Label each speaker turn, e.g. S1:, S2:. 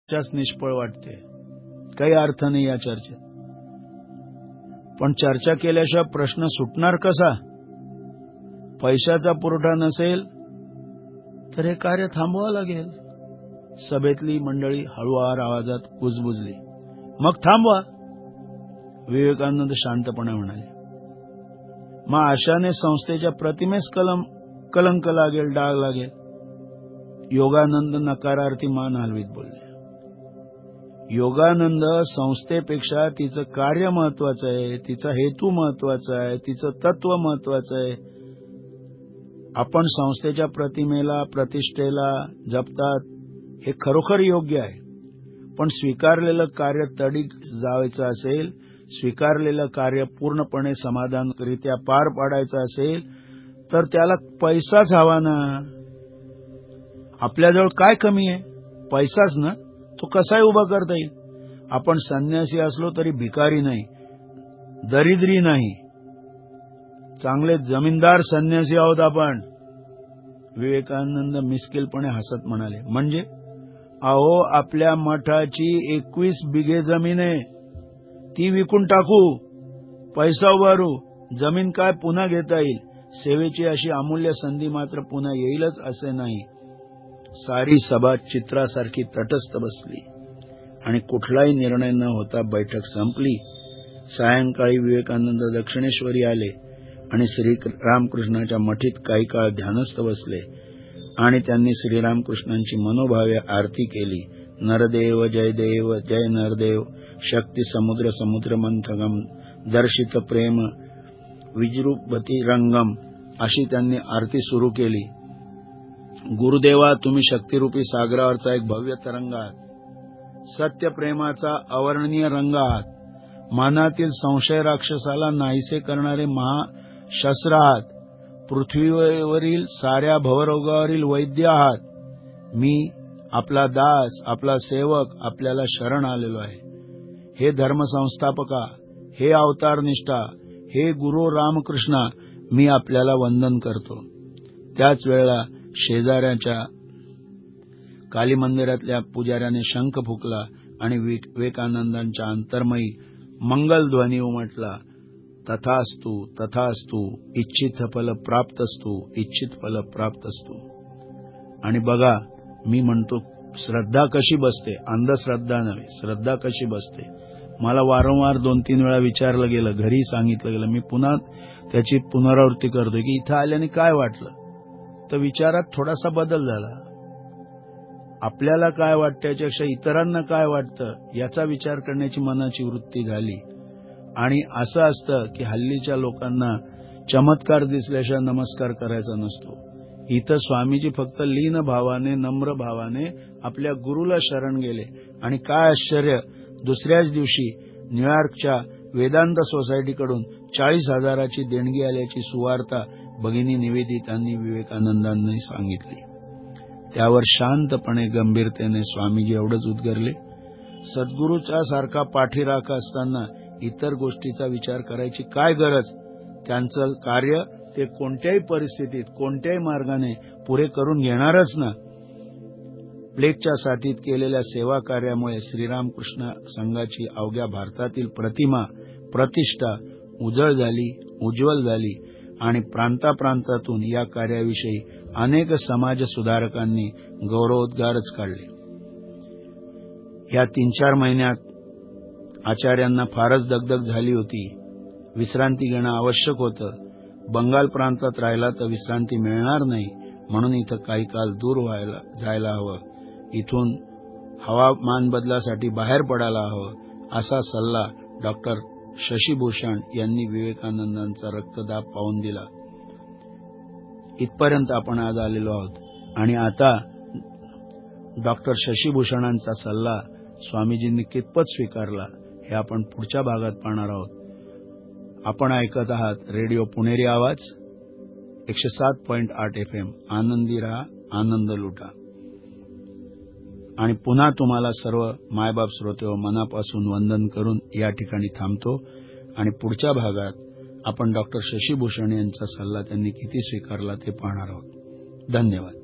S1: चर्चाच निष्फळ वाटते. काही अर्थ नाही या चर्चेत. पण चर्चा केल्याशिवाय प्रश्न सुटणार कसा? पैशाचा पुरवठा नसेल तर हे कार्य थांबवावं लागेल. सभेतली मंडळी हळूवार आवाजात कुजबुजली. मग थांबवा, विवेकानंद शांतपणे म्हणाले. मग अशाने संस्थेच्या प्रतिमेस कलंक लागेल, डाग लागेल. योगानंद नकारार्थी मान हलवीत बोलले. योगानंद, संस्थेपेक्षा तिचं कार्य महत्वाचं आहे, तिचा हेतू महत्वाचा आहे, तिचं तत्व महत्वाचं आहे. आपण संस्थेच्या प्रतिमेला, प्रतिष्ठेला जपतात हे खरोखर योग्य आहे. पण स्वीकारलेलं कार्य तडी जावायचं असेल, स्वीकारलेलं कार्य पूर्णपणे समाधानकरित्या पार पाडायचं असेल तर त्याला पैसाच हवा ना. आपल्याजवळ काय कमी आहे? पैसाच ना. तो कसाही उभा करता येईल. आपण संन्यासी असलो तरी भिकारी नाही, दरिद्री नाही, चांगले जमीनदार संन्यासी आहोत आपण. विवेकानंद मिस्किलपणे हसत म्हणाले. म्हणजे? अहो, आपल्या मठाची 21 बिघे जमीन आहे, ती विकून टाकू, पैसा उभारू. जमीन काय पुन्हा घेता येईल. सेवेची अशी अमूल्य संधी मात्र पुन्हा येईलच असे नाही. सारी सभा चित्रासारखी तटस्थ बसली आणि कुठलाही निर्णय न होता बैठक संपली. सायंकाळी विवेकानंद दक्षिणेश्वरी आले आणि श्रीरामकृष्णाच्या मठीत काही काळ ध्यानस्थ बसले आणि त्यांनी श्रीरामकृष्णांची मनोभावे आरती केली. नरदेव जय देव, जय नरदेव, शक्ती समुद्र समुद्र मंथगम, दर्शित प्रेम विजृंभती रंगम, अशी त्यांनी आरती सुरू केली. गुरुदेवा, तुम्ही शक्तिरूपी सागरावरचा एक भव्य तरंग आहात. सत्य प्रेमाचा अवर्णनीय रंग आहात. मनातील संशय राक्षसाला नाहीसे करणारे महाशस्त्र आहात. पृथ्वीवरील साऱ्या भवरोगावरील वैद्य आहात. मी आपला दास, आपला सेवक आपल्याला शरण आलेलो आहे. हे धर्मसंस्थापका, हे अवतारनिष्ठा, हे गुरु रामकृष्णा, मी आपल्याला वंदन करतो. त्याच वेळेला शेजाऱ्याच्या काली मंदिरातल्या पुजाऱ्याने शंख फुकला आणि विवेकानंदांच्या अंतर्मयी मंगलध्वनी उमटला. तथास्तु तथास्तु, इच्छित फल प्राप्तस्तु, इच्छित फल प्राप्तस्तु. आणि बघा, मी म्हणतो श्रद्धा कशी बसते, अंधश्रद्धा नव्हे, श्रद्धा कशी बसते. मला वारंवार 2-3 वेळा विचारलं गेलं, घरी सांगितलं गेलं. मी पुन्हा त्याची पुनरावृत्ती करतोय की इथं आल्याने काय वाटलं. तर विचारात थोडासा बदल झाला. आपल्याला काय वाटतं याच्यापेक्षा इतरांना काय वाटतं याचा विचार करण्याची मनाची वृत्ती झाली. आणि असं असतं की हल्लीच्या लोकांना चमत्कार दिसल्याशिवाय नमस्कार करायचा नसतो. इथं स्वामीजी फक्त लीन भावाने, नम्र भावाने आपल्या गुरुला शरण गेले. आणि काय आश्चर्य, दुसऱ्याच दिवशी न्यूयॉर्कच्या वेदांत सोसायटीकडून 40,000ची देणगी आल्याची सुवार्ता भगिनी निवेदितांनी विवेकानंदांनी सांगितली. त्यावर शांतपणे, गंभीरतेने स्वामीजी एवढंच उद्गारले, सद्गुरूच्या सारखा पाठीराखा असताना इतर गोष्टीचा विचार करायची काय गरज. त्यांचं कार्य ते कोणत्याही परिस्थितीत, कोणत्याही मार्गाने पुरे करून घेणारच ना. प्लेगच्या साथीत केलेल्या सेवा कार्यामुळे श्रीरामकृष्ण संघाची अवघ्या भारतातील प्रतिमा, प्रतिष्ठा उज्ज्वल झाली आणि प्रांताप्रांतातून या कार्याविषयी अनेक समाज सुधारकांनी गौरवोद्गारच काढले. या 3-4 महिन्यात आचार्यांना फारच दगदग झाली होती. विश्रांती घेणं आवश्यक होतं. बंगाल प्रांतात राहिला तर विश्रांती मिळणार नाही, म्हणून इथं काही काळ दूर जायला हवं, इथून हवामान बदलासाठी बाहेर पडायला हवं, असा सल्ला डॉक्टर शशीभूषण यांनी विवेकानंदांचा रक्तदाब पाहून दिला. इथपर्यंत आपण आज आलेलो आहोत. आणि आता डॉक्टर शशीभूषणांचा सल्ला स्वामीजींनी कितपत स्वीकारला हे आपण पुढच्या भागात पाहणार आहोत. आपण ऐकत आहात रेडिओ पुणेरी आवाज 107.8 FM. आनंदी रहा, आनंद लुटा. आणि पुन्हा तुम्हाला सर्व मायबाप श्रोते मनापासून वंदन करून या ठिकाणी थांबतो. आणि पुढच्या भागात आपण डॉक्टर शशीभूषण यांचा सल्ला त्यांनी किती स्वीकारला ते पाहणार आहोत. धन्यवाद.